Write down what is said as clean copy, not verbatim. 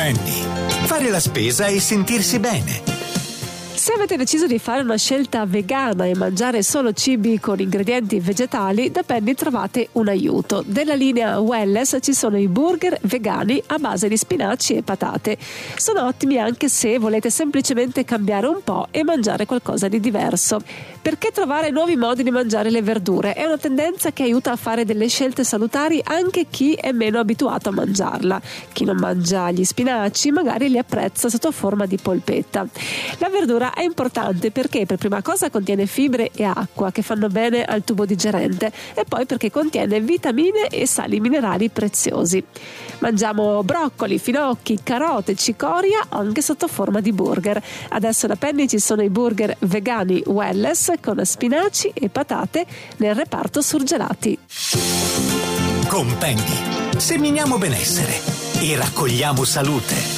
Penny. Fare la spesa e sentirsi bene. Se avete deciso di fare una scelta vegana e mangiare solo cibi con ingredienti vegetali, da Penny trovate un aiuto. Della linea Wellness ci sono i burger vegani a base di spinaci e patate. Sono ottimi anche se volete semplicemente cambiare un po' e mangiare qualcosa di diverso. Perché trovare nuovi modi di mangiare le verdure? È una tendenza che aiuta a fare delle scelte salutari anche chi è meno abituato a mangiarla. Chi non mangia gli spinaci magari li apprezza sotto forma di polpetta. La verdura è importante perché per prima cosa contiene fibre e acqua che fanno bene al tubo digerente e poi perché contiene vitamine e sali minerali preziosi. Mangiamo broccoli, finocchi, carote, cicoria anche sotto forma di burger. Adesso da Penny ci sono i burger vegani Wellness con spinaci e patate nel reparto surgelati. Con Penny seminiamo benessere e raccogliamo salute.